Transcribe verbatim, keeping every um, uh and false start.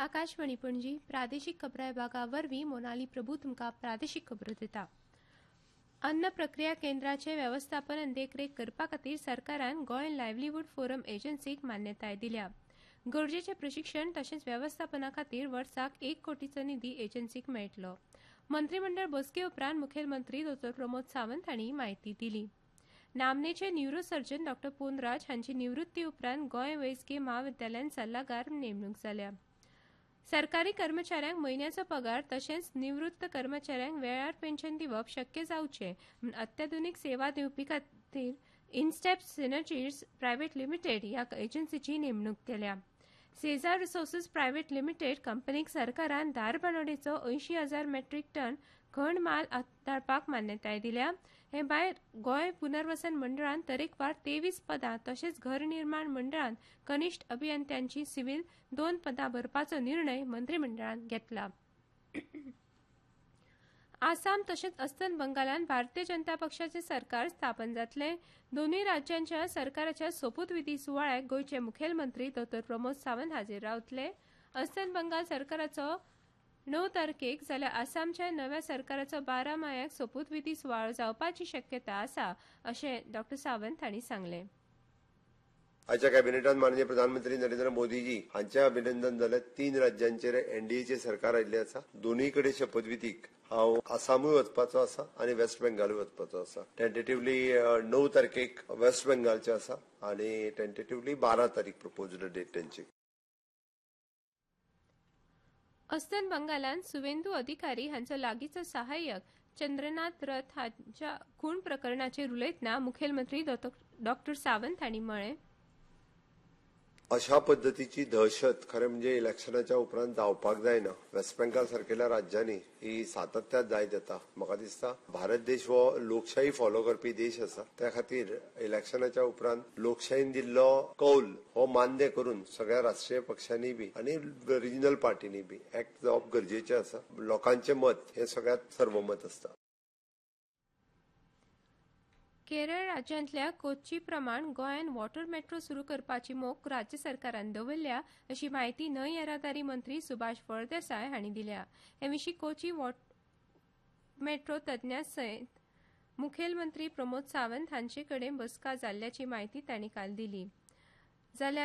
आकाशवाणी पणजी प्रादेशीक खबरां विभागा वरवीं मोनाली प्रभू तुमकां प्रादेशीक खबरो दिता। अन्न प्रक्रिया केंद्राचे वेवस्थापन आनी देखरेख करपा खातीर सरकारान गोंय लायव्हलीहूड फोरम एजन्सीक मान्यताय दिल्या। गरजेचे प्रशिक्षण तशेंच वेवस्थापना खातीर वर्साक एक कोटीचो निधी एजन्सीक मेळटलो। मंत्रिमंडळ बसके उपरांत मुखेलमंत्री डॉ प्रमोद सावंत हांणी ही म्हायती दिली। नामनेचे न्यूरो सर्जन डॉ पोनराज हांची निवृत्ती उपरांत गोंय वैजकी म्हाविद्यालयान सल्लागार नेमणूक जाल्या। सरकारी कर्मचाऱ्यांक म्हयन्याचो पगार तशेंच निवृत्त कर्मचाऱ्यांक वेळार पेन्शन दिवप शक्य जावचें म्हूण अत्याधुनीक सेवा दिवपी खातीर इनस्टेप सिनर्जीज प्रायव्हेट लिमिटेड ह्या एजन्सीची नेमणूक केल्या। सेजार रिसोर्सीस प्रायव्हेट लिमिटेड कंपनीक सरकारान धारबांदोडेचो अंयशी हजार मेट्रीक टन खण माल धाडपाक मान्यताय दिल्या। हे भायर गोंय पुनर्वसन मंडळान तरेकवार तेवीस पदां तशेंच घर निर्माण मंडळान कनिश्ट अभियंत्यांची सिव्हील दोन पदां भरपाचो निर्णय मंत्रिमंडळान घेतला। आसाम तशेंच अस्तंत बंगालान भारतीय जनता पक्षाचे सरकार स्थापन जातले। दोनूय राज्यांच्या सरकाराच्या सोपूतविधी सुवाळ्याक गोंयचे मुखेलमंत्री डॉ प्रमोद सावंत हाजीर रावतले। अस्तंत बंगाल सरकाराचो णव तारखेक जाल्यार आसामच्या नव्या सरकाराचो बारा मायाक सोपूतविधी सुवाळो जावपाची शक्यता आसा अशें डॉ सावंत हांणी सांगलें। आजच्या कॅबिनेटान माननीय प्रधानमंत्री नरेंद्र मोदीजी हांचे अभिनंदन जाले। तीन राज्यांचेर एनडीएचे सरकार आयिल्ले आसा। दोनूय कडेन शपथविधीक हांव आसामूय वचपाचो आसा आनी वेस्ट बेंगालूय वचपाचो आसा। टेंटेटिव्हली णव तारखेक वेस्ट बेंगालचे आसा आनी टेंटेटिव्हली बारा तारीख प्रपोज्ड डेट तेंची। अस्तंत बंगालान सुवेंदू अधिकारी हांचो लागींचो सहाय्यक चंद्रनाथ रथ हांच्या खून प्रकरणाचेर उलयतना मुखेलमंत्री डॉ सावंत हांणी म्हळें, अशा पद्धतीची दहशत खरें म्हणजे इलेक्शनाच्या उपरांत जावपाक जायना। वेस्ट बेंगाल सारकेल्या राज्यांनी ही सातत्यात जायत येता। म्हाका दिसता भारत देश हो लोकशाही फॉलो करपी देश आसा, त्या खातीर इलेक्शनाच्या उपरांत लोकशायेन दिल्लो कौल हो मान्य करून सगळ्या राष्ट्रीय पक्षांनी बी आनी रिजनल पार्टींनी बी एक्ट जावप गरजेचें आसा। लोकांचें मत हे सगळ्यात सर्वमत आसता। केरळ राज्यांतल्या कोच्ची प्रमाण गोंयान वॉटर मेट्रो सुरू करपाची मोख राज्य सरकारान दवरल्या अशी माहिती न्हंय येरादारी मंत्री सुभाष फळदेसाय हांणी दिल्या। हे विशीं कोची मेट्रो तज्ञां सयत मुखेलमंत्री प्रमोद सावंत हांचे कडेन बसका जाल्ल्याची माहिती तांणी काल दिली। जाल्यार